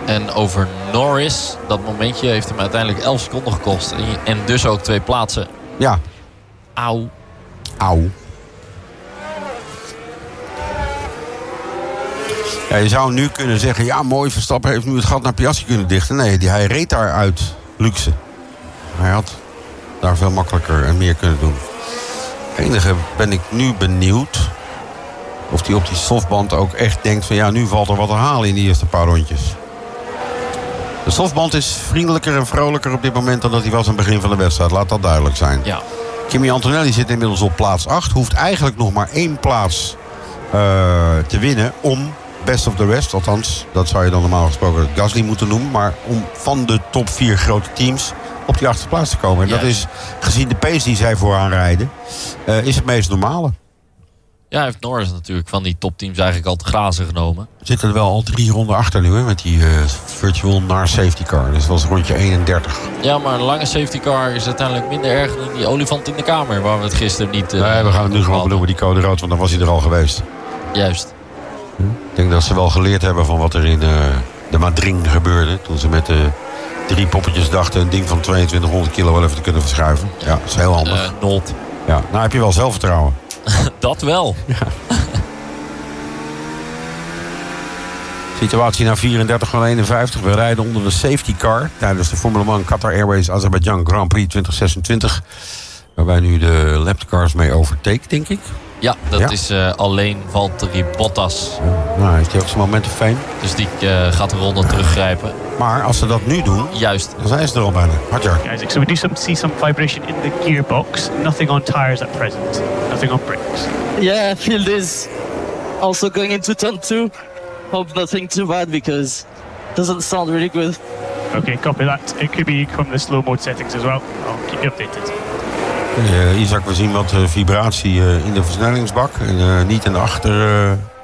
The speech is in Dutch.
En over Norris, dat momentje heeft hem uiteindelijk 11 seconden gekost. En dus ook 2 plaatsen. Ja. Auw. Ja, je zou nu kunnen zeggen, ja mooi, Verstappen heeft nu het gat naar Piastri kunnen dichten. Nee, hij reed daar uit luxe. Hij had daar veel makkelijker en meer kunnen doen. Het enige ben ik nu benieuwd of hij op die softband ook echt denkt van ja, nu valt er wat te halen in die eerste paar rondjes. De softband is vriendelijker en vrolijker op dit moment dan dat hij was aan het begin van de wedstrijd. Laat dat duidelijk zijn. Ja. Kimi Antonelli zit inmiddels op plaats 8. Hoeft eigenlijk nog maar 1 plaats te winnen om best of the rest. Althans, dat zou je dan normaal gesproken Gasly moeten noemen. Maar om van de top 4 grote teams op die 8e plaats te komen. En dat is, gezien de pace die zij vooraan rijden, is het meest normale. Ja, hij heeft Norris natuurlijk van die topteams eigenlijk al te grazen genomen. We zitten er wel al 3 ronden achter nu, hè, met die virtual naar safety car. Dus dat was rondje 31. Ja, maar een lange safety car is uiteindelijk minder erg dan die olifant in de kamer, waar we het gisteren niet... nee, we gaan het nu gewoon benoemen, die code rood, want dan was hij er al geweest. Juist. Ik denk dat ze wel geleerd hebben van wat er in de Madrid gebeurde. Toen ze met de 3 poppetjes dachten een ding van 2200 kilo wel even te kunnen verschuiven. Ja, dat is heel handig. Not. Ja, nou heb je wel zelfvertrouwen. Dat wel. Ja. Situatie naar 34,51. We rijden onder de safety car tijdens de Formula 1 Qatar Airways Azerbaijan Grand Prix 2026. Waarbij nu de lapcars mee overtake, denk ik. Ja, dat is alleen Valtteri Bottas. Nou, heeft hij ook zijn moment of fame. Dus die gaat de ronde teruggrijpen. Maar als ze dat nu doen, juist, dan zijn ze er al bijna. Hadjar. Isaac, so we see some vibration in the gearbox. Nothing on tires at present. Nothing on brakes. Yeah, I feel this. Also going into turn 2. Hope nothing too bad because it doesn't sound really good. Okay, copy that. It could be from the slow mode settings as well. I'll keep you updated. Isaac, we zien wat vibratie in de versnellingsbak. En niet in de